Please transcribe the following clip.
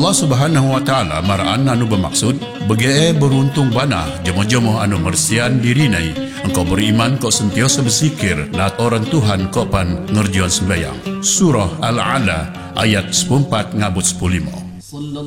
Allah Subhanahu wa taala maraan anu bermaksud bagi beruntung bana jemo-jemo anu mersian dirinai engkau beriman kau sentiasa berzikir nat orang Tuhan kau pan ngerjuan sembahyang. Surah Al-Ala ayat 14 ngabut 15.